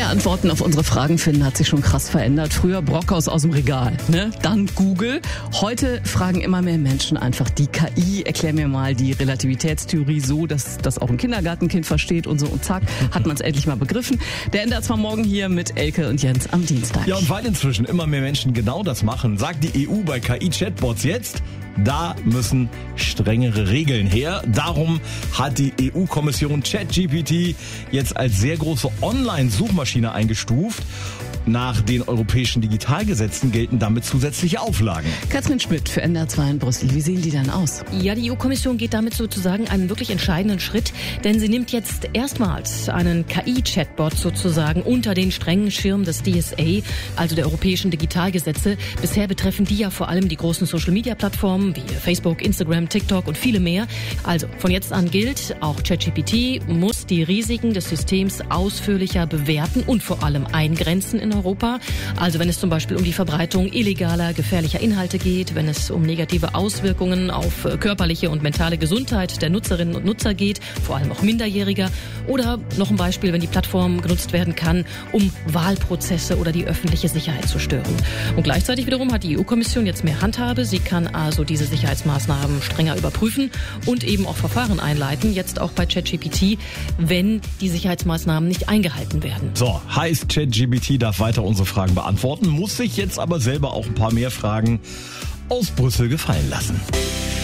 Ja, Antworten auf unsere Fragen finden hat sich schon krass verändert. Früher Brockhaus aus dem Regal, ne? Dann Google. Heute fragen immer mehr Menschen einfach die KI. Erklär mir mal die Relativitätstheorie so, dass das auch ein Kindergartenkind versteht und so. Und zack, hat man es endlich mal begriffen. Der ändert zwar morgen hier mit Elke und Jens am Dienstag. Ja, und weil inzwischen immer mehr Menschen genau das machen, sagt die EU bei KI-Chatbots jetzt, da müssen strengere Regeln her. Darum hat die EU-Kommission ChatGPT jetzt als sehr große Online-Suchmaschine eingestuft. Nach den europäischen Digitalgesetzen gelten damit zusätzliche Auflagen. Katrin Schmidt für NDR 2 in Brüssel. Wie sehen die dann aus? Ja, die EU-Kommission geht damit sozusagen einen wirklich entscheidenden Schritt, denn sie nimmt jetzt erstmals einen KI-Chatbot sozusagen unter den strengen Schirm des DSA, also der europäischen Digitalgesetze. Bisher betreffen die ja vor allem die großen Social-Media-Plattformen wie Facebook, Instagram, TikTok und viele mehr. Also von jetzt an gilt, auch ChatGPT muss die Risiken des Systems ausführlicher bewerten und vor allem eingrenzen in Europa. Also wenn es zum Beispiel um die Verbreitung illegaler, gefährlicher Inhalte geht, wenn es um negative Auswirkungen auf körperliche und mentale Gesundheit der Nutzerinnen und Nutzer geht, vor allem auch Minderjähriger. Oder noch ein Beispiel, wenn die Plattform genutzt werden kann, um Wahlprozesse oder die öffentliche Sicherheit zu stören. Und gleichzeitig wiederum hat die EU-Kommission jetzt mehr Handhabe. Sie kann also diese Sicherheitsmaßnahmen strenger überprüfen und eben auch Verfahren einleiten, jetzt auch bei ChatGPT, wenn die Sicherheitsmaßnahmen nicht eingehalten werden. So, heißt ChatGPT darf weiter unsere Fragen beantworten, muss sich jetzt aber selber auch ein paar mehr Fragen aus Brüssel gefallen lassen.